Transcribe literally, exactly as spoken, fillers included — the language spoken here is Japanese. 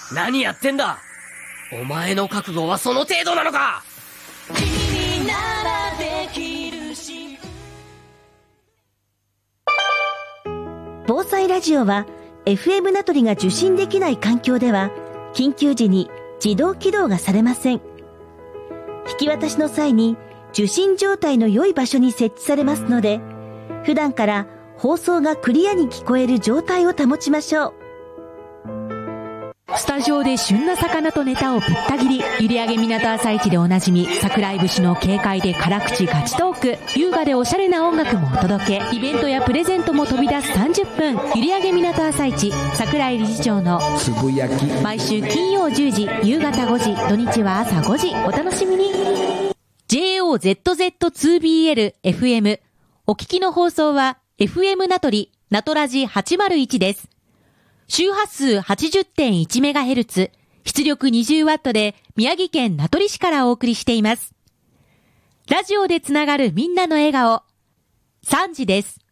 何やってんだ。お前の覚悟はその程度なのか。君ならできるし。 防災ラジオは エフエム 名取が受信できない環境では緊急時に自動起動がされません。引き渡しの際に受信状態の良い場所に設置されますので、普段から放送がクリアに聞こえる状態を保ちましょう。 スタジオで旬な魚とネタをぶった切り、閖上港朝市でおなじみ桜井節の軽快で辛口ガチトーク、優雅でおしゃれな音楽もお届け、イベントやプレゼントも飛び出すさんじゅっぷん。閖上港朝市桜井理事長のつぶやき、 毎週金曜じゅうじ、夕方ごじ、土日は朝ごじ、お楽しみに。 ジェイオーゼットゼットツービーエルエフエム お聞きの放送は エフエム 名取ナトラジはちまるいちです。周波数 はちじゅってんいちメガヘルツ、出力 にじゅうワット で宮城県名取市からお送りしています。ラジオでつながるみんなの笑顔、さんじです。